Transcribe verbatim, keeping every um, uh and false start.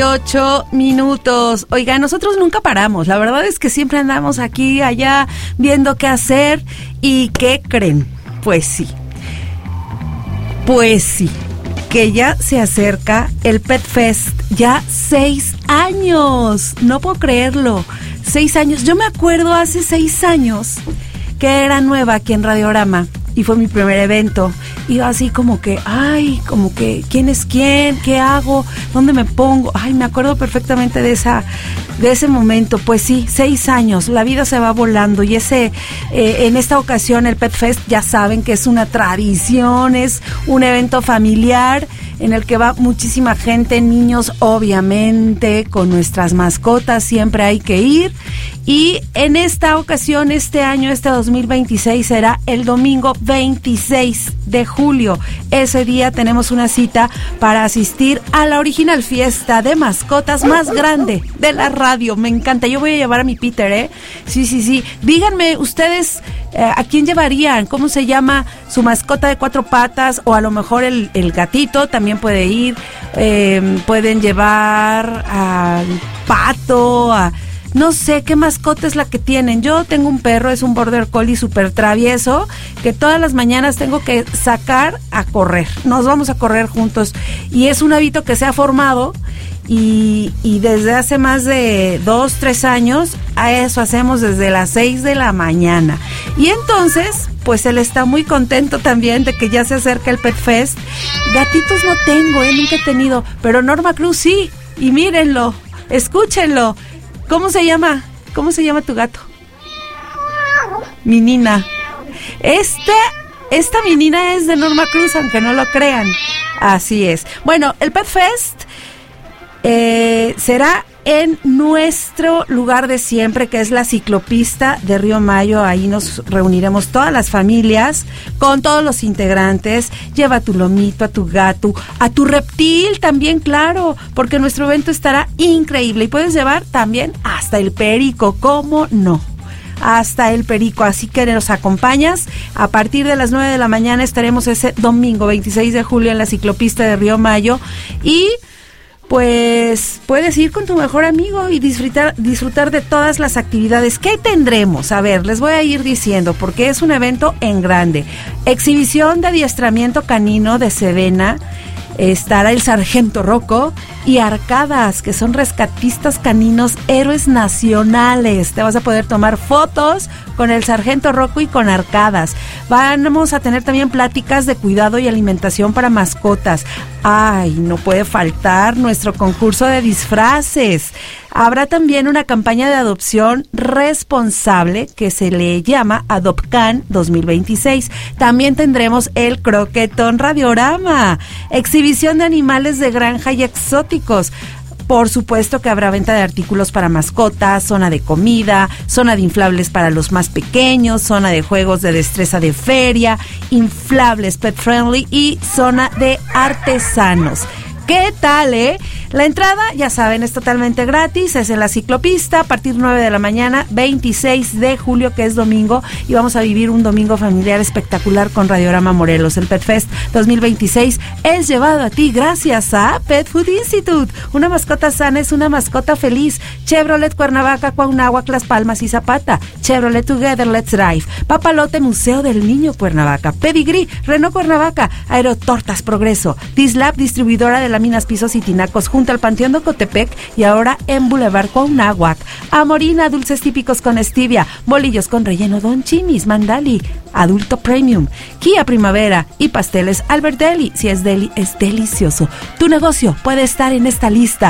Ocho minutos. Oiga, nosotros nunca paramos. La verdad es que siempre andamos aquí, allá, viendo qué hacer. ¿Y qué creen? Pues sí. Pues sí. Que ya se acerca el Pet Fest. Ya seis años. No puedo creerlo. Seis años. Yo me acuerdo hace seis años que era nueva aquí en Radiorama. Y fue mi primer evento. Iba así como que, ay, como que, ¿quién es quién? ¿Qué hago? ¿Dónde me pongo? Ay, me acuerdo perfectamente de esa, de ese momento. Pues sí, seis años, la vida se va volando. Y ese, eh, en esta ocasión, el Pet Fest, ya saben que es una tradición, es un evento familiar en el que va muchísima gente, niños, obviamente, con nuestras mascotas, siempre hay que ir. Y en esta ocasión, este año, este dos mil veintiséis, será el domingo veintiséis de julio. Ese día tenemos una cita para asistir a la original fiesta de mascotas más grande de la radio. Me encanta. Yo voy a llevar a mi Peter, ¿eh? Sí, sí, sí. Díganme ustedes, eh, ¿a quién llevarían? ¿Cómo se llama su mascota de cuatro patas? O a lo mejor el, el gatito también puede ir. Eh, pueden llevar al pato, a... No sé qué mascota es la que tienen. Yo tengo un perro, es un border collie súper travieso, que todas las mañanas tengo que sacar a correr. Nos vamos a correr juntos. Y es un hábito que se ha formado y, y desde hace más de dos, tres años, a eso hacemos desde las seis de la mañana. Y entonces, pues él está muy contento también de que ya se acerca el Pet Fest. Gatitos no tengo, ¿eh? Nunca he tenido, pero Norma Cruz sí. Y mírenlo, escúchenlo. ¿Cómo se llama? ¿Cómo se llama tu gato? Minina. Esta, esta Minina es de Norma Cruz, aunque no lo crean. Así es. Bueno, el Pet Fest eh, será en nuestro lugar de siempre, que es la ciclopista de Río Mayo. Ahí nos reuniremos todas las familias, con todos los integrantes. Lleva a tu lomito, a tu gato, a tu reptil también, claro, porque nuestro evento estará increíble. Y puedes llevar también hasta el perico, ¿cómo no? Hasta el perico, así que nos acompañas. A partir de las nueve de la mañana estaremos ese domingo veintiséis de julio en la ciclopista de Río Mayo. Y pues puedes ir con tu mejor amigo y disfrutar, disfrutar de todas las actividades. ¿Qué tendremos? A ver, les voy a ir diciendo, porque es un evento en grande. Exhibición de adiestramiento canino de Sedena. Estará el Sargento Rocco y Arcadas, que son rescatistas caninos, héroes nacionales. Te vas a poder tomar fotos con el Sargento Rocco y con Arcadas. Vamos a tener también pláticas de cuidado y alimentación para mascotas. Ay, no puede faltar nuestro concurso de disfraces. Habrá también una campaña de adopción responsable que se le llama AdopCan dos mil veintiséis. También tendremos el Croquetón Radiorama, exhibición de animales de granja y exóticos. Por supuesto que habrá venta de artículos para mascotas, zona de comida, zona de inflables para los más pequeños, zona de juegos de destreza de feria, inflables pet friendly y zona de artesanos. ¿Qué tal, eh? La entrada, ya saben, es totalmente gratis, es en la ciclopista a partir de nueve de la mañana, veintiséis de julio, que es domingo, y vamos a vivir un domingo familiar espectacular con Radiorama Morelos. El Pet Fest dos mil veintiséis es llevado a ti gracias a Pet Food Institute. Una mascota sana es una mascota feliz. Chevrolet Cuernavaca, Cuauhnáhuac, Las Palmas y Zapata. Chevrolet Together, Let's Drive. Papalote, Museo del Niño Cuernavaca. Pedigree, Renault Cuernavaca. Aerotortas Progreso. Dislab, distribuidora de láminas, pisos y tinacos, junto al Panteón de Ocotepec y ahora en Boulevard Cuauhnáhuac. Amorina, dulces típicos con stevia, bolillos con relleno Don Chimis, Mandali, adulto premium, Kia Primavera y pasteles Albert Deli. Si es deli, es delicioso. Tu negocio puede estar en esta lista.